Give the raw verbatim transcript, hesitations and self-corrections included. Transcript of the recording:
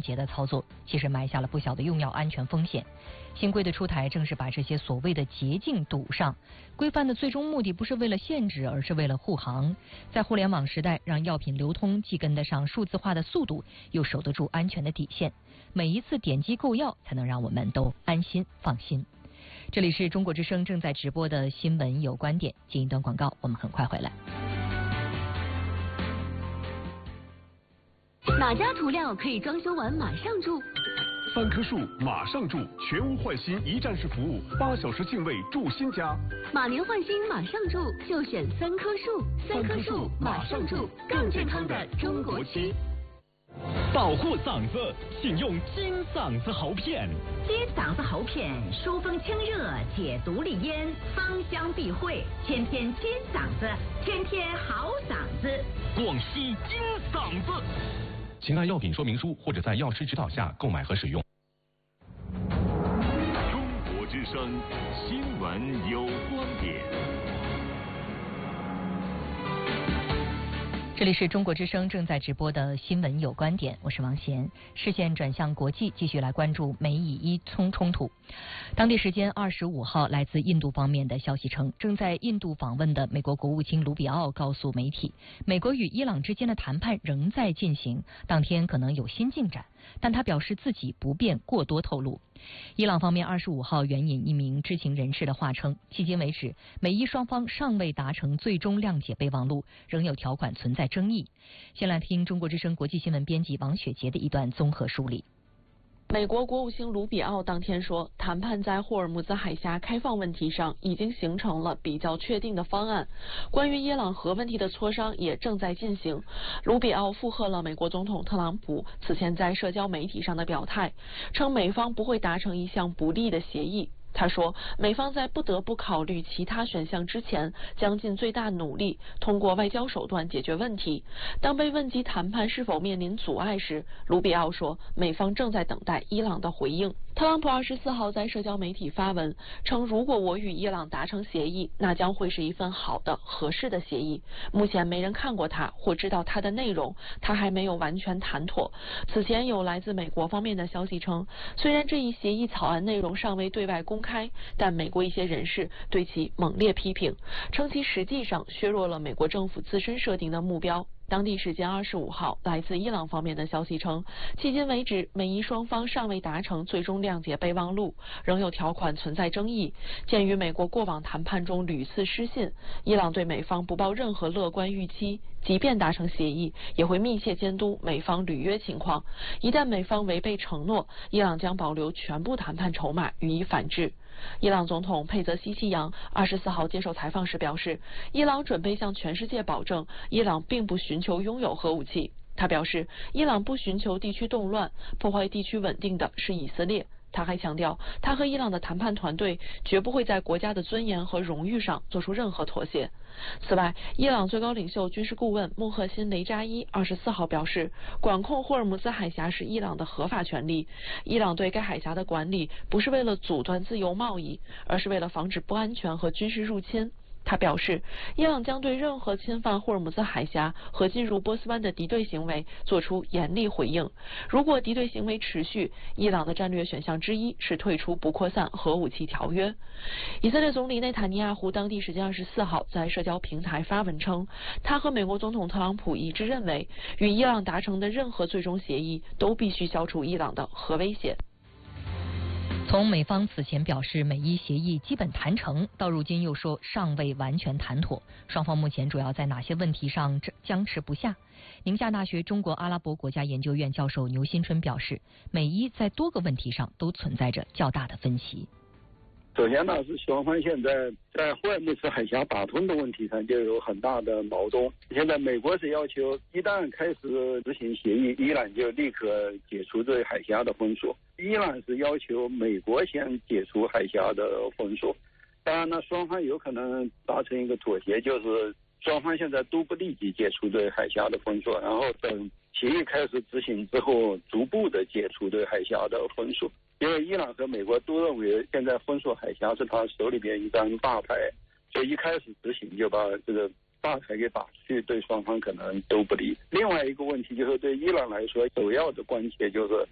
捷的操作，其实埋下了不小的用药安全风险。新规的出台，正是把这些所谓的捷径堵上。规范的最终目的不是为了限制，而是为了护航。在互联网时代，让药品流通既跟得上数字化的速度，又守得住安全的底线。每一次点击购药，才能让我们都安心放心。这里是中国之声正在直播的新闻有观点，进一段广告，我们很快回来。 哪家涂料可以装修完马上住？ 三棵树马上住，全屋换新一站式服务，八小时净位住新家。 马年换新马上住，就选三棵树。三棵树马上住，更健康的中国区。 保护嗓子，请用金嗓子喉片。 金嗓子喉片疏风清热，解毒利咽，芳香避秽，天天金嗓子，天天好嗓子。 广西金嗓子。请按药品说明书或者在药师指导下购买和使用。 中国之声新闻有观点。 这里是中国之声正在直播的新闻有观点，我是王贤。视线转向国际，继续来关注美以伊冲冲突。当地时间二十五号，来自印度方面的消息称，正在印度访问的美国国务卿卢比奥告诉媒体，美国与伊朗之间的谈判仍在进行，当天可能有新进展，但他表示自己不便过多透露。伊朗方面二十五号援引一名知情人士的话称，迄今为止，美伊双方尚未达成最终谅解备忘录，仍有条款存在争议。先来听中国之声国际新闻编辑王雪杰的一段综合梳理。 美国国务卿卢比奥当天说，谈判在霍尔木兹海峡开放问题上已经形成了比较确定的方案，关于伊朗核问题的磋商也正在进行。卢比奥附和了美国总统特朗普此前在社交媒体上的表态，称美方不会达成一项不利的协议。他说，美方在不得不考虑其他选项之前，将尽最大努力通过外交手段解决问题。当被问及谈判是否面临阻碍时，卢比奥说，美方正在等待伊朗的回应。特朗普二十四号在社交媒体发文称，如果我与伊朗达成协议，那将会是一份好的、合适的协议。目前没人看过它或知道它的内容，它还没有完全谈妥。此前有来自美国方面的消息称，虽然这一协议草案内容尚未对外公开，但美国一些人士对其猛烈批评，称其实际上削弱了美国政府自身设定的目标。当地时间二十五号，来自伊朗方面的消息称，迄今为止，美伊双方尚未达成最终谅解备忘录，仍有条款存在争议。鉴于美国过往谈判中屡次失信，伊朗对美方不抱任何乐观预期，即便达成协议，也会密切监督美方履约情况。一旦美方违背承诺，伊朗将保留全部谈判筹码予以反制。伊朗总统佩泽西希扬二十四号接受采访时表示，伊朗准备向全世界保证，伊朗并不寻求拥有核武器。他表示，伊朗不寻求地区动乱，破坏地区稳定的是以色列。他还强调，他和伊朗的谈判团队绝不会在国家的尊严和荣誉上做出任何妥协。此外，伊朗最高领袖军事顾问穆赫辛雷扎伊二十四号表示，管控霍尔木兹海峡是伊朗的合法权利。伊朗对该海峡的管理不是为了阻断自由贸易，而是为了防止不安全和军事入侵。他表示，伊朗将对任何侵犯霍尔木兹海峡和进入波斯湾的敌对行为做出严厉回应。如果敌对行为持续，伊朗的战略选项之一是退出不扩散核武器条约。以色列总理内塔尼亚胡当地时间二十四号在社交平台发文称，他和美国总统特朗普一致认为，与伊朗达成的任何最终协议都必须消除伊朗的核威胁。 从美方此前表示美伊协议基本谈成，到如今又说尚未完全谈妥，双方目前主要在哪些问题上僵持不下？宁夏大学中国阿拉伯国家研究院教授牛新春表示，美伊在多个问题上都存在着较大的分歧。 首先呢，是双方现在在霍尔木兹海峡打通的问题上就有很大的矛盾。现在美国是要求一旦开始执行协议，伊朗就立刻解除对海峡的封锁；伊朗是要求美国先解除海峡的封锁。当然呢，双方有可能达成一个妥协，就是双方现在都不立即解除对海峡的封锁，然后等协议开始执行之后，逐步的解除对海峡的封锁。因为伊朗和美国都认为现在封锁海峡是他手里边一张大牌，所以一开始执行就把这个大牌给打出去，对双方可能都不利。另外一个问题就是对伊朗来说，首要的关切就是